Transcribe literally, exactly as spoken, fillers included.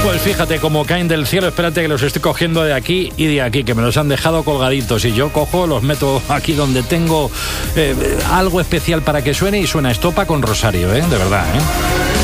Pues fíjate cómo caen del cielo. Espérate que los estoy cogiendo de aquí y de aquí, que me los han dejado colgaditos. Y yo cojo, los meto aquí donde tengo eh, algo especial para que suene, y suena Estopa con Rosario, ¿eh? De verdad, ¿eh?